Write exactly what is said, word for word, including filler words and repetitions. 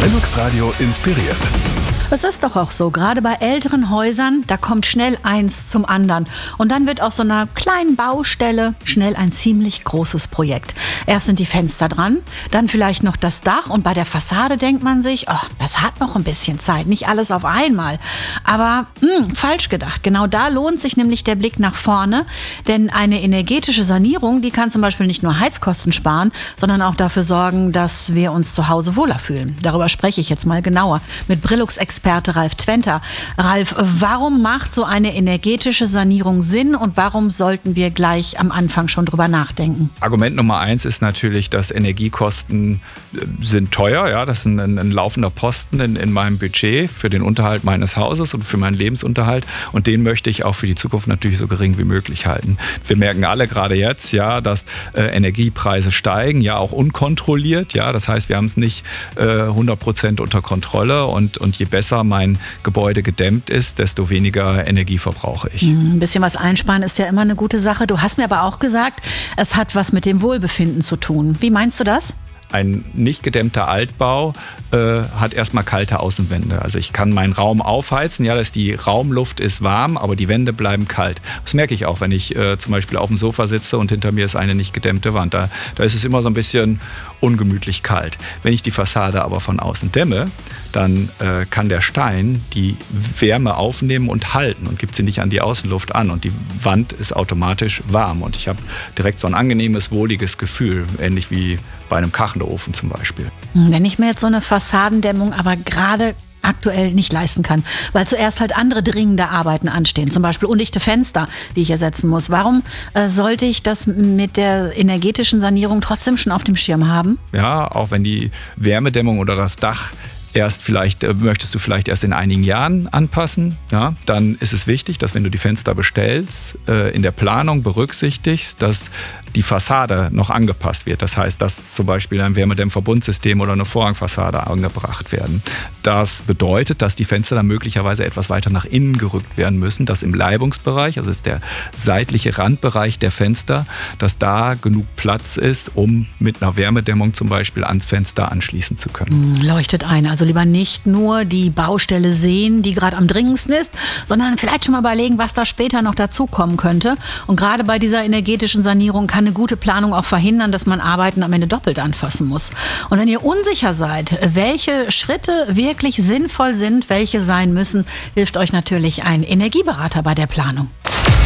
Brillux Radio inspiriert. Es ist doch auch so, gerade bei älteren Häusern, da kommt schnell eins zum anderen. Und dann wird aus so einer kleinen Baustelle schnell ein ziemlich großes Projekt. Erst sind die Fenster dran, dann vielleicht noch das Dach und bei der Fassade denkt man sich, oh, das hat noch ein bisschen Zeit, nicht alles auf einmal. Aber mh, falsch gedacht, genau da lohnt sich nämlich der Blick nach vorne, denn eine energetische Sanierung, die kann zum Beispiel nicht nur Heizkosten sparen, sondern auch dafür sorgen, dass wir uns zu Hause wohler fühlen. Darüber spreche ich jetzt mal genauer mit Brillux-Experte Ralf Twenter. Ralf, warum macht so eine energetische Sanierung Sinn und warum sollten wir gleich am Anfang schon drüber nachdenken? Argument Nummer eins ist natürlich, dass Energiekosten sind teuer. Ja, das ist ein, ein laufender Posten in, in meinem Budget für den Unterhalt meines Hauses und für meinen Lebensunterhalt. Und den möchte ich auch für die Zukunft natürlich so gering wie möglich halten. Wir merken alle gerade jetzt, ja, dass äh, Energiepreise steigen, ja auch unkontrolliert. Ja, das heißt, wir haben es nicht äh, hundert Prozent unter Kontrolle und, und je besser mein Gebäude gedämmt ist, desto weniger Energie verbrauche ich. Ein bisschen was einsparen ist ja immer eine gute Sache. Du hast mir aber auch gesagt, es hat was mit dem Wohlbefinden zu tun. Wie meinst du das? Ein nicht gedämmter Altbau äh, hat erstmal kalte Außenwände. Also ich kann meinen Raum aufheizen, ja, dass die Raumluft ist warm, aber die Wände bleiben kalt. Das merke ich auch, wenn ich äh, zum Beispiel auf dem Sofa sitze und hinter mir ist eine nicht gedämmte Wand. Da, da ist es immer so ein bisschen ungemütlich kalt. Wenn ich die Fassade aber von außen dämme, dann äh, kann der Stein die Wärme aufnehmen und halten und gibt sie nicht an die Außenluft an. Und die Wand ist automatisch warm und ich habe direkt so ein angenehmes, wohliges Gefühl, ähnlich wie bei einem Kachelofen zum Beispiel. Wenn ich mir jetzt so eine Fassadendämmung aber gerade aktuell nicht leisten kann, weil zuerst halt andere dringende Arbeiten anstehen, zum Beispiel undichte Fenster, die ich ersetzen muss. Warum äh, sollte ich das mit der energetischen Sanierung trotzdem schon auf dem Schirm haben? Ja, auch wenn die Wärmedämmung oder das Dach erst vielleicht, äh, möchtest du vielleicht erst in einigen Jahren anpassen, ja, dann ist es wichtig, dass wenn du die Fenster bestellst, äh, in der Planung berücksichtigst, dass die Fassade noch angepasst wird. Das heißt, dass zum Beispiel ein Wärmedämmverbundsystem oder eine Vorhangfassade angebracht werden. Das bedeutet, dass die Fenster dann möglicherweise etwas weiter nach innen gerückt werden müssen, dass im Leibungsbereich, also ist der seitliche Randbereich der Fenster, dass da genug Platz ist, um mit einer Wärmedämmung zum Beispiel ans Fenster anschließen zu können. Leuchtet ein. Also lieber nicht nur die Baustelle sehen, die gerade am dringendsten ist, sondern vielleicht schon mal überlegen, was da später noch dazukommen könnte. Und gerade bei dieser energetischen Sanierung kann eine gute Planung auch verhindern, dass man Arbeiten am Ende doppelt anfassen muss. Und wenn ihr unsicher seid, welche Schritte wirklich sinnvoll sind, welche sein müssen, hilft euch natürlich ein Energieberater bei der Planung.